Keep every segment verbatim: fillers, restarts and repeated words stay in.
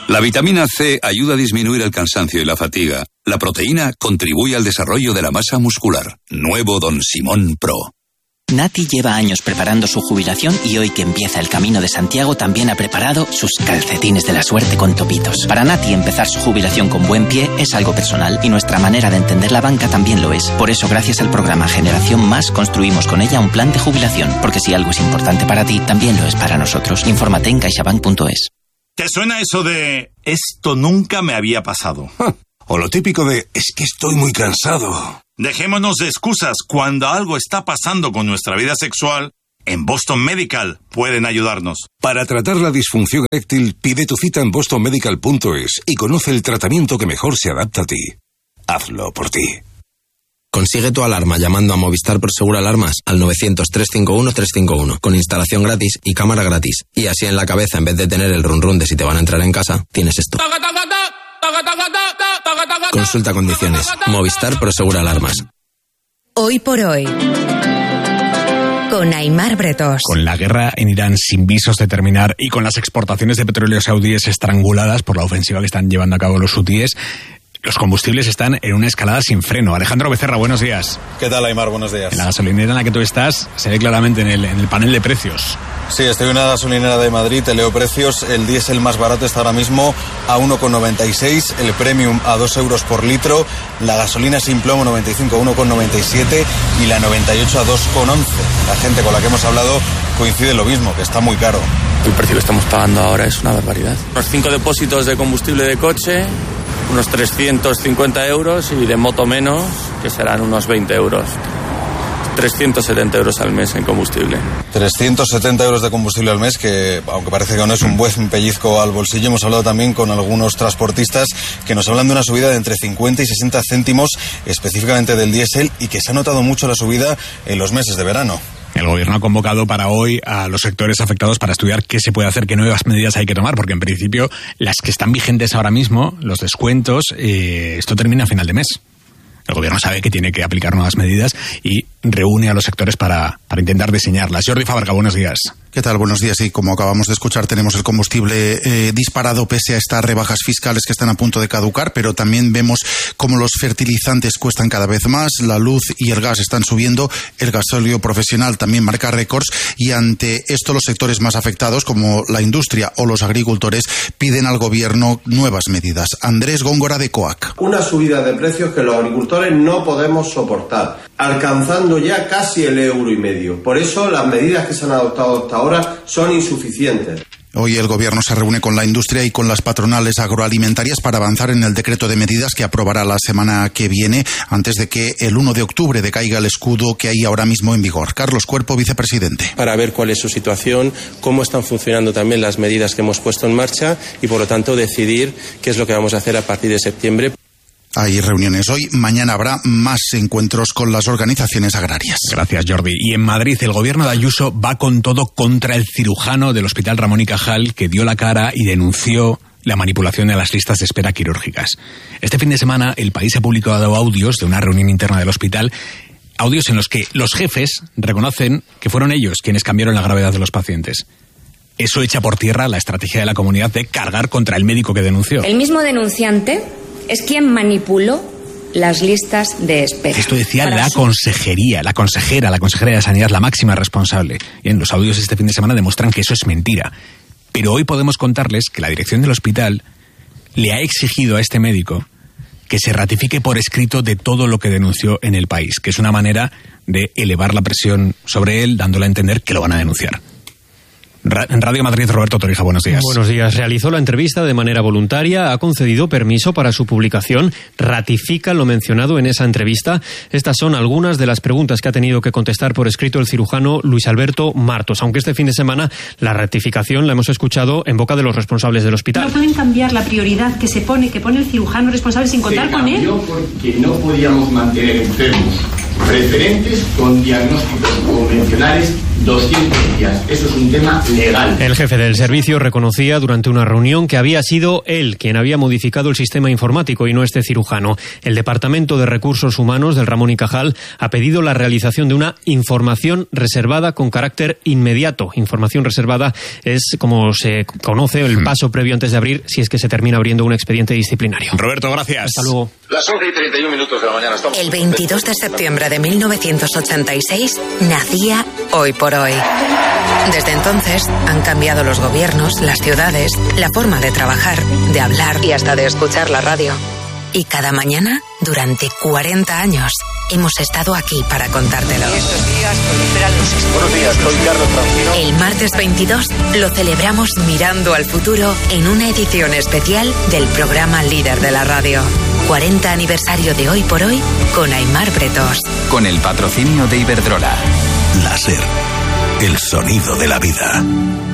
La vitamina C ayuda a disminuir el cansancio y la fatiga. La proteína contribuye al desarrollo de la masa muscular. Nuevo Don Simón Pro. Nati lleva años preparando su jubilación y hoy que empieza el Camino de Santiago también ha preparado sus calcetines de la suerte con topitos. Para Nati empezar su jubilación con buen pie es algo personal y nuestra manera de entender la banca también lo es. Por eso gracias al programa Generación Más construimos con ella un plan de jubilación, porque si algo es importante para ti, también lo es para nosotros. Infórmate en caixabank punto es. ¿Te suena eso de esto nunca me había pasado? O lo típico de es que estoy muy cansado. Dejémonos de excusas. Cuando algo está pasando con nuestra vida sexual, en Boston Medical pueden ayudarnos. Para tratar la disfunción eréctil, pide tu cita en boston medical punto es y conoce el tratamiento que mejor se adapta a ti. Hazlo por ti. Consigue tu alarma llamando a Movistar Prosegur Alarmas al novecientos, trescientos cincuenta y uno, trescientos cincuenta y uno con instalación gratis y cámara gratis. Y así en la cabeza, en vez de tener el run run de si te van a entrar en casa, tienes esto. Consulta condiciones. Movistar Prosegur Alarmas. Hoy por hoy, con Aimar Bretos. Con la guerra en Irán sin visos de terminar y con las exportaciones de petróleo saudíes estranguladas por la ofensiva que están llevando a cabo los hutíes, los combustibles están en una escalada sin freno. Alejandro Becerra, buenos días. ¿Qué tal, Aimar? Buenos días. En la gasolinera en la que tú estás se ve claramente en el, en el panel de precios. Sí, estoy en una gasolinera de Madrid, te leo precios. El diésel más barato está ahora mismo a uno con noventa y seis, el premium a dos euros por litro, la gasolina sin plomo noventa y cinco a uno con noventa y siete y la noventa y ocho a dos con once. La gente con la que hemos hablado coincide en lo mismo, que está muy caro. El precio que estamos pagando ahora es una barbaridad. Unos cinco depósitos de combustible de coche, unos trescientos cincuenta euros, y de moto menos, que serán unos veinte euros. trescientos setenta euros al mes en combustible. trescientos setenta euros de combustible al mes, que aunque parece que no es un buen pellizco al bolsillo. Hemos hablado también con algunos transportistas que nos hablan de una subida de entre cincuenta y sesenta céntimos, específicamente del diésel, y que se ha notado mucho la subida en los meses de verano. El gobierno ha convocado para hoy a los sectores afectados para estudiar qué se puede hacer, qué nuevas medidas hay que tomar, porque en principio las que están vigentes ahora mismo, los descuentos, eh, esto termina a final de mes. El gobierno sabe que tiene que aplicar nuevas medidas y reúne a los sectores para, para intentar diseñarlas. Jordi Fábrega, buenos días. ¿Qué tal? Buenos días. Y como acabamos de escuchar, tenemos el combustible eh, disparado pese a estas rebajas fiscales que están a punto de caducar, pero también vemos cómo los fertilizantes cuestan cada vez más, la luz y el gas están subiendo, el gasóleo profesional también marca récords, y ante esto los sectores más afectados, como la industria o los agricultores, piden al gobierno nuevas medidas. Andrés Góngora, de COAC. Una subida de precios que los agricultores no podemos soportar, alcanzando ya casi el euro y medio. Por eso las medidas que se han adoptado hasta ahora son insuficientes. Hoy el gobierno se reúne con la industria y con las patronales agroalimentarias para avanzar en el decreto de medidas que aprobará la semana que viene, antes de que el uno de octubre decaiga el escudo que hay ahora mismo en vigor. Carlos Cuerpo, vicepresidente. Para ver cuál es su situación, cómo están funcionando también las medidas que hemos puesto en marcha y, por lo tanto, decidir qué es lo que vamos a hacer a partir de septiembre. Hay reuniones hoy, mañana habrá más encuentros con las organizaciones agrarias. Gracias, Jordi. Y en Madrid, el gobierno de Ayuso va con todo contra el cirujano del Hospital Ramón y Cajal, que dio la cara y denunció la manipulación de las listas de espera quirúrgicas. Este fin de semana, El País ha publicado audios de una reunión interna del hospital, audios en los que los jefes reconocen que fueron ellos quienes cambiaron la gravedad de los pacientes. Eso echa por tierra la estrategia de la comunidad de cargar contra el médico que denunció. El mismo denunciante es quien manipuló las listas de espera. Esto decía la su... consejería, la consejera, la consejera de Sanidad, la máxima responsable. Bien, los audios este fin de semana demuestran que eso es mentira. Pero hoy podemos contarles que la dirección del hospital le ha exigido a este médico que se ratifique por escrito de todo lo que denunció en El País, que es una manera de elevar la presión sobre él, dándole a entender que lo van a denunciar. En Radio Madrid, Roberto Torija, buenos días. Buenos días. Realizó la entrevista de manera voluntaria, ha concedido permiso para su publicación, ratifica lo mencionado en esa entrevista. Estas son algunas de las preguntas que ha tenido que contestar por escrito el cirujano Luis Alberto Martos, aunque este fin de semana la ratificación la hemos escuchado en boca de los responsables del hospital. No pueden cambiar la prioridad que se pone, que pone el cirujano responsable sin contar con él. Se cambió porque no podíamos mantener enfermos preferentes con diagnósticos convencionales doscientos días. Eso es un tema legal. El jefe del servicio reconocía durante una reunión que había sido él quien había modificado el sistema informático y no este cirujano. El Departamento de Recursos Humanos del Ramón y Cajal ha pedido la realización de una información reservada con carácter inmediato. Información reservada es, como se conoce, el paso previo antes de abrir, si es que se termina abriendo un expediente disciplinario. Roberto, gracias. Hasta luego. Las once y treinta y un minutos de la mañana. Estamos... El veintidós de septiembre de mil novecientos ochenta y seis nacía Hoy por Hoy. Desde entonces han cambiado los gobiernos, las ciudades, la forma de trabajar, de hablar y hasta de escuchar la radio. Y cada mañana, durante cuarenta años, hemos estado aquí para contártelo. Estos días proliferan los... Buenos días, soy Carlos Francino. El martes veintidós lo celebramos mirando al futuro en una edición especial del programa líder de la radio. cuarenta aniversario de Hoy por Hoy con Aimar Bretós. Con el patrocinio de Iberdrola. Láser. El sonido de la vida.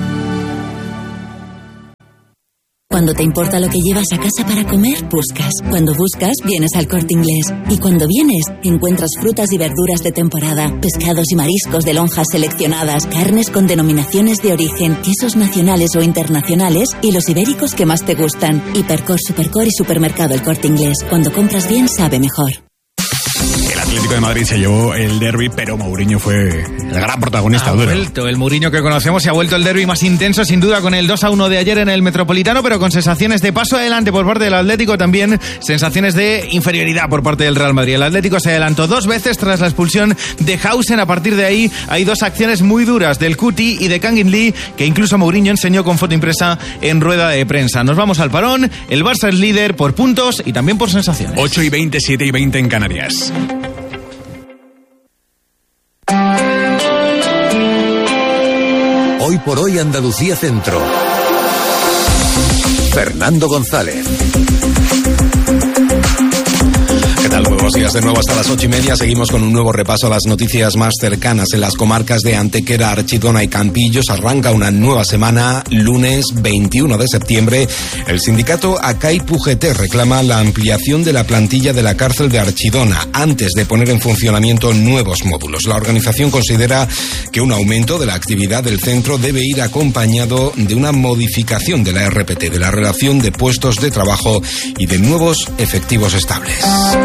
Cuando te importa lo que llevas a casa para comer, buscas. Cuando buscas, vienes al Corte Inglés. Y cuando vienes, encuentras frutas y verduras de temporada, pescados y mariscos de lonjas seleccionadas, carnes con denominaciones de origen, quesos nacionales o internacionales y los ibéricos que más te gustan. Hipercor, Supercor y Supermercado El Corte Inglés. Cuando compras bien, sabe mejor. El Atlético de Madrid se llevó el derbi, pero Mourinho fue el gran protagonista. Ha duro. vuelto el Mourinho que conocemos, se ha vuelto el derbi más intenso, sin duda, con el dos a uno de ayer en el Metropolitano, pero con sensaciones de paso adelante por parte del Atlético, también sensaciones de inferioridad por parte del Real Madrid. El Atlético se adelantó dos veces tras la expulsión de Hausen. A partir de ahí hay dos acciones muy duras del Cuti y de Kangin Lee, que incluso Mourinho enseñó con foto impresa en rueda de prensa. Nos vamos al parón, el Barça es líder por puntos y también por sensaciones. ocho y veinte, siete y veinte en Canarias. Hoy por Hoy Andalucía Centro. Fernando González. ¿Qué tal? Muy buenos días de nuevo hasta las ocho y media. Seguimos con un nuevo repaso a las noticias más cercanas. En las comarcas de Antequera, Archidona y Campillos arranca una nueva semana, lunes veintiuno de septiembre. El sindicato ACAIP U G T reclama la ampliación de la plantilla de la cárcel de Archidona antes de poner en funcionamiento nuevos módulos. La organización considera que un aumento de la actividad del centro debe ir acompañado de una modificación de la R P T, de la relación de puestos de trabajo y de nuevos efectivos estables.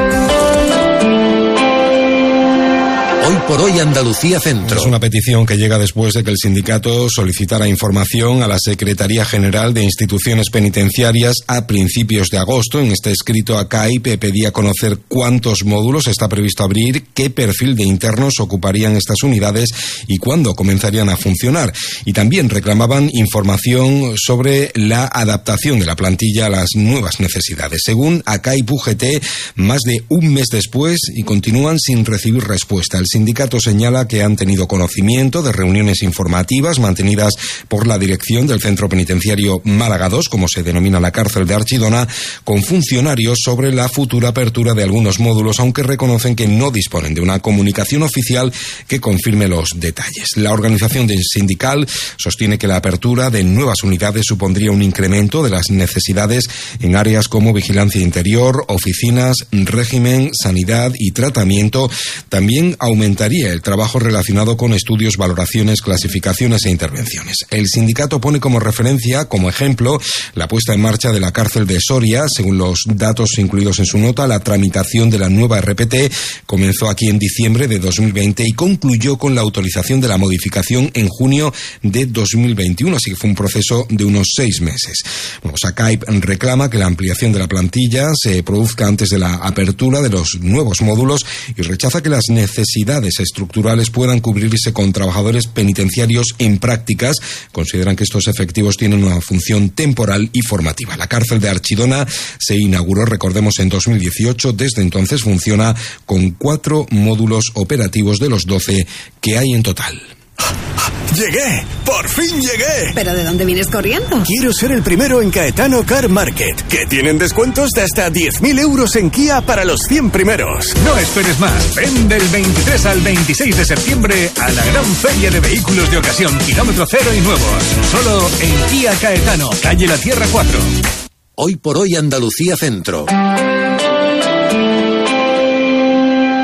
Hoy por Hoy Andalucía Centro. Es una petición que llega después de que el sindicato solicitara información a la Secretaría General de Instituciones Penitenciarias a principios de agosto. En este escrito, ACAIP pedía conocer cuántos módulos está previsto abrir, qué perfil de internos ocuparían estas unidades y cuándo comenzarían a funcionar. Y también reclamaban información sobre la adaptación de la plantilla a las nuevas necesidades. Según ACAIP U G T, más de un mes después y continúan sin recibir respuesta. El sindicato señala que han tenido conocimiento de reuniones informativas mantenidas por la dirección del Centro Penitenciario Málaga dos, como se denomina la cárcel de Archidona, con funcionarios sobre la futura apertura de algunos módulos, aunque reconocen que no disponen de una comunicación oficial que confirme los detalles. La organización sindical sostiene que la apertura de nuevas unidades supondría un incremento de las necesidades en áreas como vigilancia interior, oficinas, régimen, sanidad y tratamiento. También aumentaría el trabajo relacionado con estudios, valoraciones, clasificaciones e intervenciones. El sindicato pone como referencia, como ejemplo, la puesta en marcha de la cárcel de Soria. Según los datos incluidos en su nota, la tramitación de la nueva R P T comenzó aquí en diciembre de dos mil veinte y concluyó con la autorización de la modificación en junio de dos mil veintiuno, así que fue un proceso de unos seis meses. Bueno, SACAIP reclama que la ampliación de la plantilla se produzca antes de la apertura de los nuevos módulos y rechaza que las necesidades estructurales puedan cubrirse con trabajadores penitenciarios en prácticas. Consideran que estos efectivos tienen una función temporal y formativa. La cárcel de Archidona se inauguró, recordemos, en dos mil dieciocho. Desde entonces funciona con cuatro módulos operativos de los doce que hay en total. ¡Llegué! ¡Por fin llegué! ¿Pero de dónde vienes corriendo? Quiero ser el primero en Caetano Car Market, que tienen descuentos de hasta diez mil euros en Kia para los cien primeros. No esperes más. Ven del veintitrés al veintiséis de septiembre a la gran feria de vehículos de ocasión, kilómetro cero y nuevos. Solo en Kia Caetano, calle La Tierra cuatro. Hoy por Hoy Andalucía Centro.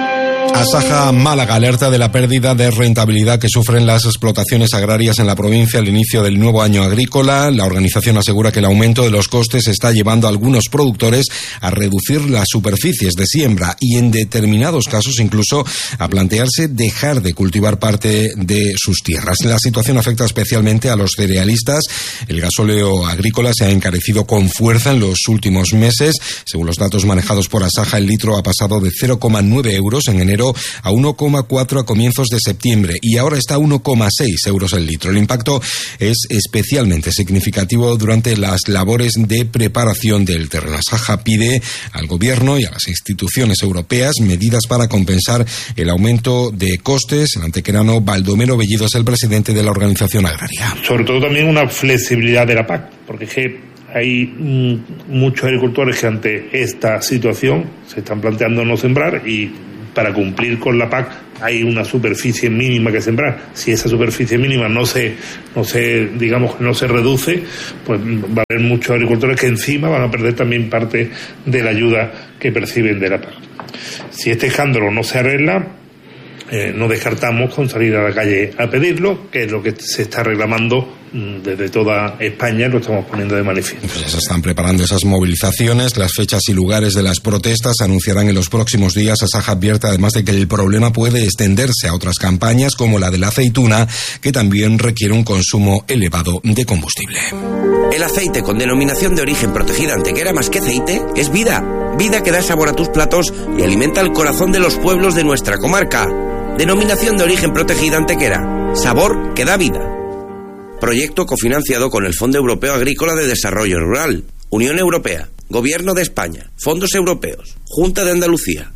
Asaja Málaga alerta de la pérdida de rentabilidad que sufren las explotaciones agrarias en la provincia al inicio del nuevo año agrícola. La organización asegura que el aumento de los costes está llevando a algunos productores a reducir las superficies de siembra y en determinados casos incluso a plantearse dejar de cultivar parte de sus tierras. La situación afecta especialmente a los cerealistas. El gasóleo agrícola se ha encarecido con fuerza en los últimos meses. Según los datos manejados por Asaja, el litro ha pasado de cero coma nueve euros en enero a uno coma cuatro a comienzos de septiembre y ahora está a uno coma seis euros el litro. El impacto es especialmente significativo durante las labores de preparación del terreno. Asaja pide al Gobierno y a las instituciones europeas medidas para compensar el aumento de costes. El antequerano Baldomero Bellido es el presidente de la organización agraria. Sobre todo también una flexibilidad de la P A C, porque es que hay mm, muchos agricultores que ante esta situación se están planteando no sembrar y para cumplir con la P A C hay una superficie mínima que sembrar. Si esa superficie mínima no se, no se, digamos, no se reduce, pues va a haber muchos agricultores que encima van a perder también parte de la ayuda que perciben de la P A C. Si este escándalo no se arregla, eh, no descartamos con salir a la calle a pedirlo, que es lo que se está reclamando desde toda España, lo estamos poniendo de manifiesto. Pues ya se están preparando esas movilizaciones. Las fechas y lugares de las protestas se anunciarán en los próximos días. Asaja advierte además de que el problema puede extenderse a otras campañas como la de la aceituna, que también requiere un consumo elevado de combustible. El aceite con denominación de origen protegida Antequera más que aceite es vida. Vida que da sabor a tus platos y alimenta el corazón de los pueblos de nuestra comarca. Denominación de origen protegida Antequera. Sabor que da vida. Proyecto cofinanciado con el Fondo Europeo Agrícola de Desarrollo Rural, Unión Europea, Gobierno de España, Fondos Europeos, Junta de Andalucía.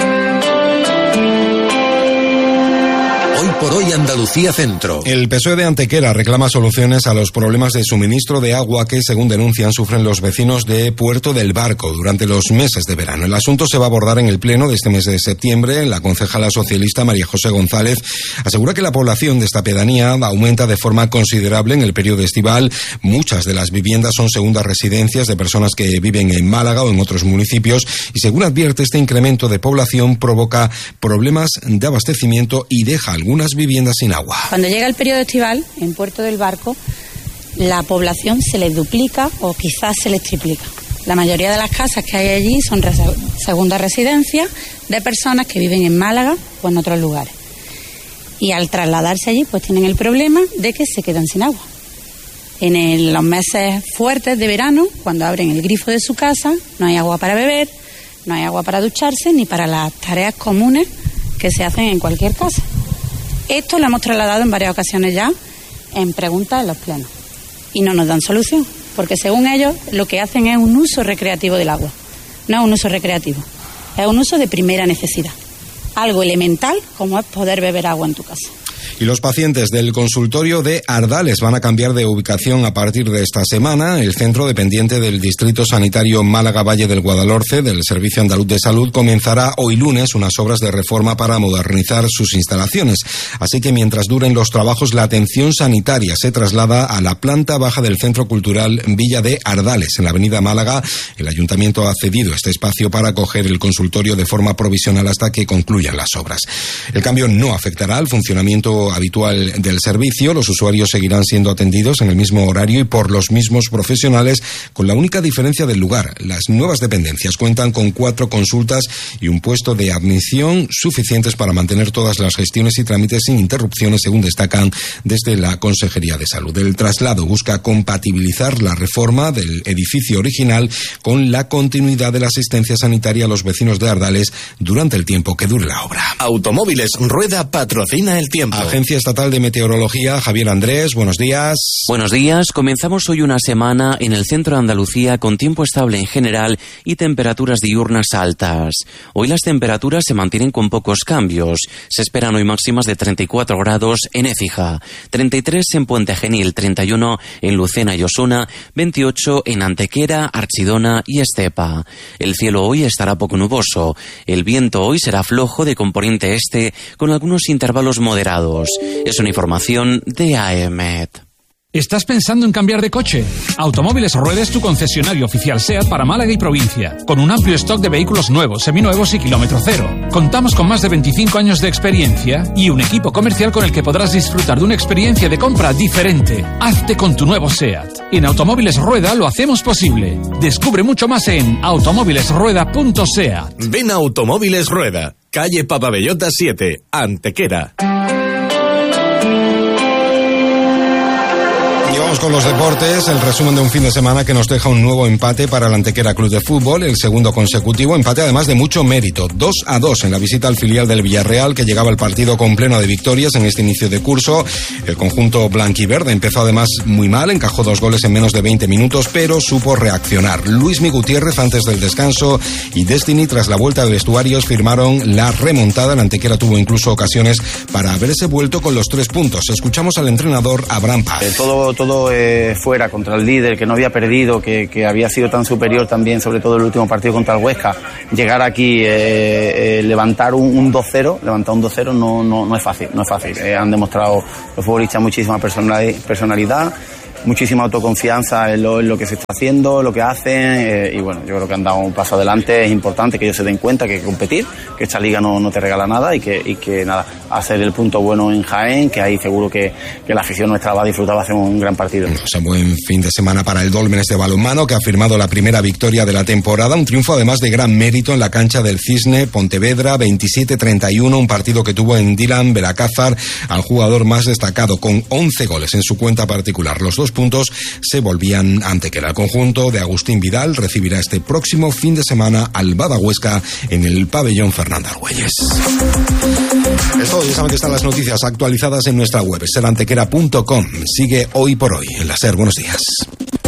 Hoy por hoy Andalucía Centro. El P S O E de Antequera reclama soluciones a los problemas de suministro de agua que, según denuncian, sufren los vecinos de Puerto del Barco durante los meses de verano. El asunto se va a abordar en el pleno de este mes de septiembre. La concejala socialista María José González asegura que la población de esta pedanía aumenta de forma considerable en el periodo estival. Muchas de las viviendas son segundas residencias de personas que viven en Málaga o en otros municipios y, según advierte, este incremento de población provoca problemas de abastecimiento y deja algunas viviendas sin agua. Cuando llega el periodo estival, en Puerto del Barco, la población se les duplica o quizás se les triplica. La mayoría de las casas que hay allí son res- segundas residencias de personas que viven en Málaga o en otros lugares. Y al trasladarse allí, pues tienen el problema de que se quedan sin agua. En el, los meses fuertes de verano, cuando abren el grifo de su casa, no hay agua para beber, no hay agua para ducharse, ni para las tareas comunes que se hacen en cualquier casa. Esto lo hemos trasladado en varias ocasiones ya en preguntas en los plenos y no nos dan solución, porque según ellos lo que hacen es un uso recreativo del agua. No es un uso recreativo, es un uso de primera necesidad, algo elemental como es poder beber agua en tu casa. Y los pacientes del consultorio de Ardales van a cambiar de ubicación a partir de esta semana. El centro dependiente del Distrito Sanitario Málaga-Valle del Guadalhorce del Servicio Andaluz de Salud comenzará hoy lunes unas obras de reforma para modernizar sus instalaciones. Así que mientras duren los trabajos, la atención sanitaria se traslada a la planta baja del Centro Cultural Villa de Ardales, en la avenida Málaga. El ayuntamiento ha cedido este espacio para acoger el consultorio de forma provisional hasta que concluyan las obras. El cambio no afectará al funcionamiento habitual del servicio. Los usuarios seguirán siendo atendidos en el mismo horario y por los mismos profesionales, con la única diferencia del lugar. Las nuevas dependencias cuentan con cuatro consultas y un puesto de admisión suficientes para mantener todas las gestiones y trámites sin interrupciones, según destacan desde la Consejería de Salud. El traslado busca compatibilizar la reforma del edificio original con la continuidad de la asistencia sanitaria a los vecinos de Ardales durante el tiempo que dure la obra. Automóviles Rueda patrocina el tiempo. Agencia Estatal de Meteorología, Javier Andrés, buenos días. Buenos días, comenzamos hoy una semana en el centro de Andalucía con tiempo estable en general y temperaturas diurnas altas. Hoy las temperaturas se mantienen con pocos cambios. Se esperan hoy máximas de treinta y cuatro grados en Écija, treinta y tres en Puente Genil, treinta y uno en Lucena y Osuna, veintiocho en Antequera, Archidona y Estepa. El cielo hoy estará poco nuboso. El viento hoy será flojo de componente este con algunos intervalos moderados. Es una información de A E M E T. ¿Estás pensando en cambiar de coche? Automóviles Rueda es tu concesionario oficial SEAT para Málaga y provincia, con un amplio stock de vehículos nuevos, seminuevos y kilómetro cero. Contamos con más de veinticinco años de experiencia y un equipo comercial con el que podrás disfrutar de una experiencia de compra diferente. Hazte con tu nuevo SEAT. En Automóviles Rueda lo hacemos posible. Descubre mucho más en automóviles rueda punto seat. Ven a Automóviles Rueda, calle Papabellota siete, Antequera. Con los deportes, el resumen de un fin de semana que nos deja un nuevo empate para el Antequera Club de Fútbol, el segundo consecutivo, empate además de mucho mérito, dos a dos en la visita al filial del Villarreal, que llegaba el partido con pleno de victorias en este inicio de curso. El conjunto blanquiverde empezó además muy mal, encajó dos goles en menos de veinte minutos, pero supo reaccionar. Luismi Gutiérrez antes del descanso y Destiny tras la vuelta de vestuarios firmaron la remontada. El Antequera tuvo incluso ocasiones para haberse vuelto con los tres puntos. Escuchamos al entrenador Abraham Paz. Eh, todo, todo Eh, fuera contra el líder, que no había perdido, que, que había sido tan superior también, sobre todo el último partido contra el Huesca. Llegar aquí, eh, eh, levantar un, un dos cero, levantar un dos cero no, no, no es fácil, no es fácil. Eh, han demostrado los futbolistas muchísima personalidad, muchísima autoconfianza en lo, en lo que se está haciendo, lo que hacen, eh, y bueno, yo creo que han dado un paso adelante. Es importante que ellos se den cuenta que hay que competir, que esta liga no, no te regala nada y que, y que nada, hacer el punto bueno en Jaén, que ahí seguro que, que la afición nuestra va a disfrutar, va a hacer un gran partido. O sea, buen fin de semana para el Dólmenes de balonmano, que ha firmado la primera victoria de la temporada, un triunfo además de gran mérito en la cancha del Cisne Pontevedra, veintisiete treinta y uno, un partido que tuvo en Dylan Belacázar al jugador más destacado, con once goles en su cuenta particular. Los dos puntos se volvían ante que el conjunto de Agustín Vidal recibirá este próximo fin de semana al Badahuesca en el pabellón Fernando Argüelles. Es todo, ya saben que están las noticias actualizadas en nuestra web, ser antequera punto com. Sigue Hoy por Hoy en la SER. Buenos días.